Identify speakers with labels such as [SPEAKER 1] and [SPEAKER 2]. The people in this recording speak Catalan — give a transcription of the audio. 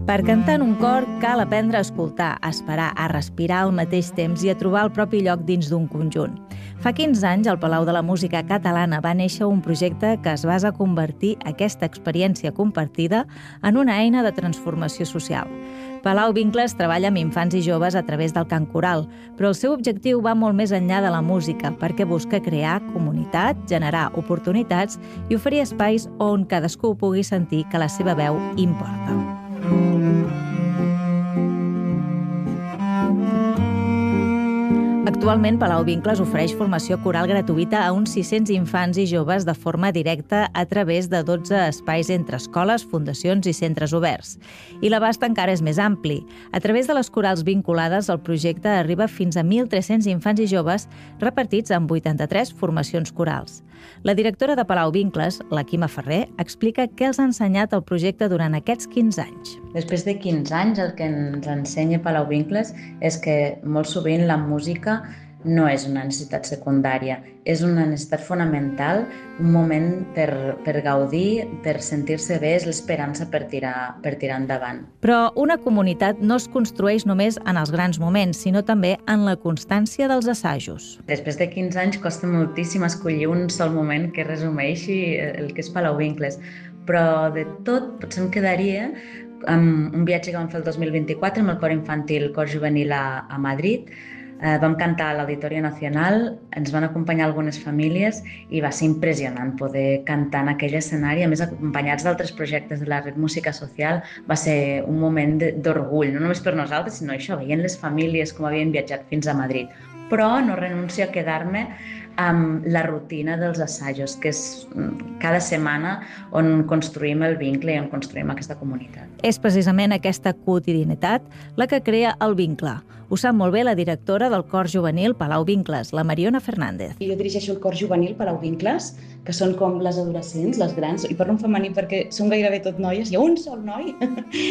[SPEAKER 1] Per cantar en un cor cal aprendre a escoltar, a esperar, a respirar al mateix temps i a trobar el propi lloc dins d'un conjunt. Fa 15 anys, al Palau de la Música Catalana va néixer un projecte que es basa a convertir aquesta experiència compartida en una eina de transformació social. Palau Vincles treballa amb infants i joves a través del cant coral, però el seu objectiu va molt més enllà de la música, perquè busca crear comunitat, generar oportunitats i oferir espais on cadascú pugui sentir que la seva veu importa. Actualment, Palau Vincles ofereix formació coral gratuïta a uns 600 infants i joves de forma directa a través de 12 espais entre escoles, fundacions i centres oberts. I l'abast encara és més ampli. A través de les corals vinculades, el projecte arriba fins a 1.300 infants i joves repartits en 83 formacions corals. La directora de Palau Vincles, la Quima Ferrer, explica què els ha ensenyat el projecte durant aquests 15 anys.
[SPEAKER 2] Després de 15 anys, el que ens ensenya Palau Vincles és que molt sovint la música no és una necessitat secundària, és una necessitat fonamental, un moment per gaudir, per sentir-se bé, és l'esperança per tirar endavant.
[SPEAKER 1] Però una comunitat no es construeix només en els grans moments, sinó també en la constància dels assajos.
[SPEAKER 2] Després de 15 anys costa moltíssim escollir un sol moment que resumeixi el que és Palau Vincles, però de tot potser em quedaria amb un viatge que vam fer el 2024 amb el cor infantil, cor juvenil a Madrid. Vam cantar a l'Auditorio Nacional, ens van acompanyar algunes famílies i va ser impressionant poder cantar en aquell escenari, a més acompanyats d'altres projectes de la Red Música Social. Va ser un moment d'orgull, no només per nosaltres, sinó això, veient les famílies com havien viatjat fins a Madrid. Però no renuncio a quedar-me amb la rutina dels assajos, que és cada setmana on construïm el vincle i on construïm aquesta comunitat.
[SPEAKER 1] És precisament aquesta quotidianitat la que crea el vincle. Ho sap molt bé la directora del cor juvenil Palau Vincles, la Mariona Fernández.
[SPEAKER 3] Jo dirigeixo el cor juvenil Palau Vincles, que són com les adolescents, les grans, i parlo en femení perquè són gairebé tot noies, hi ha un sol noi